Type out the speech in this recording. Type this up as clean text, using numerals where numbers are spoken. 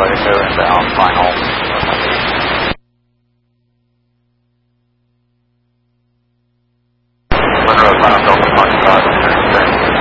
2 inbound, final. Monroe, final Delta, Fox 5.